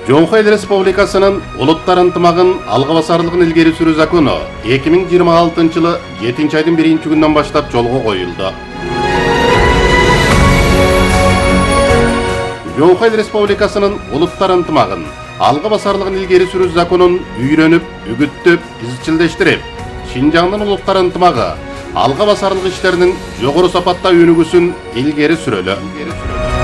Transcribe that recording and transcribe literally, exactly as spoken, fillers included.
Жоңхой Эл Республикасынын улуттар ынтымагын алга басарлыгын илгери сүрүү закону эки миң жыйырма алтынчы жылы жетинчи айдын биринчи күнүнөн баштап жолго коюлду. Жоңхой Эл Республикасынын улуттар ынтымагын алга басарлыгын илгери сүрүү законун үйрөнүп, үгүттөп, изчилдештирип, Шинжаңдын улуттар ынтымагы алга басарлык иштеринин жогору сапатта өнүгүүсүн илгери сүрөлү.